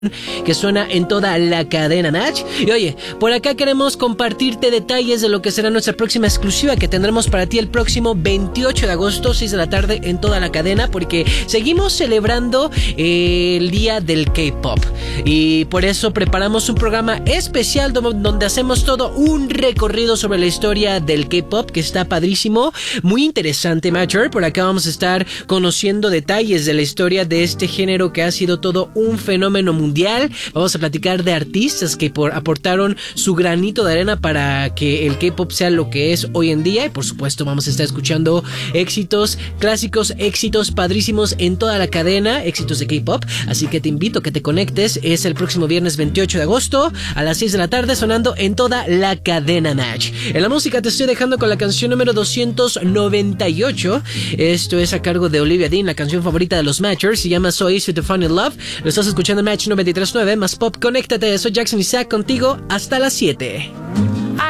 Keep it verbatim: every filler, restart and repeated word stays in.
que suena en toda la cadena Match. Y oye, por acá queremos compartirte detalles de lo que será nuestra próxima exclusiva que tendremos para ti el próximo veintiocho de agosto, seis de la tarde en toda la cadena, porque seguimos celebrando eh, el día del K-pop y por eso preparamos un programa especial donde hacemos todo un recorrido sobre la historia del K-pop que está padrísimo, muy interesante, Matcher. Por acá vamos a estar conociendo detalles de la historia de este género que ha sido todo un fenómeno mundial. Vamos a platicar de artistas que por, aportaron su granito de arena para que el K-pop sea lo que es hoy en día. Y por supuesto vamos a estar escuchando éxitos clásicos, éxitos padrísimos en toda la cadena, éxitos de K-pop. Así que te invito a que te conectes. Es el próximo viernes veintiocho de agosto a las seis de la tarde, sonando en toda la cadena Match. En la música te estoy dejando con la canción número doscientos noventa y ocho. Esto es a cargo de Olivia Dean, la canción favorita de los Matchers. Se llama So Easy to Fall in Love. Lo estás escuchando en Match noventa y tres punto nueve más pop. Conéctate, soy Jackson Isaac contigo hasta las siete.